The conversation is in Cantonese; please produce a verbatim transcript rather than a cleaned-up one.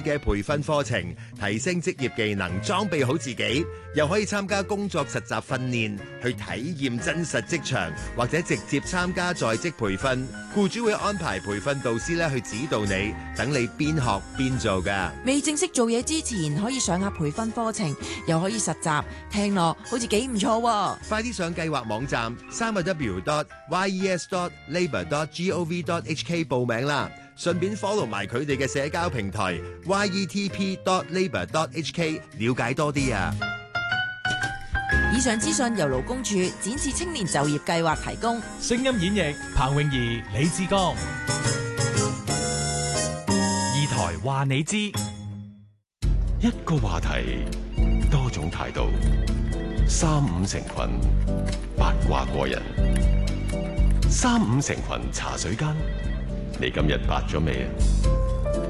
嘅培訓課程，提升職業技能，裝備好自己，又可以參加工作實習訓練，去體驗真實職場，或者直接參加在職培訓。僱主會安排培訓導師咧去指導你，等你邊學邊做㗎。 未正式做嘢之前，可以上下培訓課程，又可以實習，聽落好似幾唔錯喎。 快啲上計劃網站三個 w dot y e s dot labour dot gov dot h k 報名啦，順便 follow 埋佢哋嘅社交平台 y e t p dot labour dot h k 了解多啲啊！ 以上資訊由勞工處展示青年就業計劃提供。 聲音演繹彭詠儀、李志剛。二台話你知， 一個話題，多種態度，三五成群，八卦過人。三五成群茶水間，你今日八咗未啊？